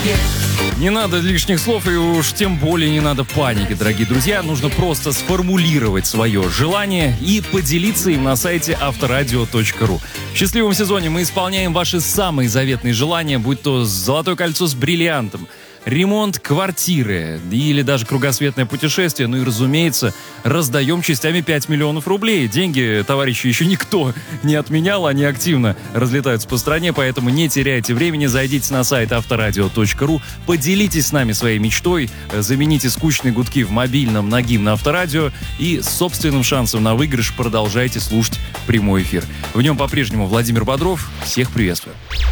Не надо лишних слов, и уж тем более не надо паники, дорогие друзья. Нужно просто сформулировать свое желание и поделиться им на сайте авторадио.ру. В счастливом сезоне мы исполняем ваши самые заветные желания, будь то золотое кольцо с бриллиантом, ремонт квартиры или даже кругосветное путешествие. Ну и, разумеется, раздаем частями 5 миллионов рублей. Деньги, товарищи, еще никто не отменял, они активно разлетаются по стране, поэтому не теряйте времени, зайдите на сайт авторадио.ру, поделитесь с нами своей мечтой, замените скучные гудки в мобильном на гимн Авторадио и с собственным шансом на выигрыш продолжайте слушать прямой эфир. В нем по-прежнему Владимир Бодров. Всех приветствую.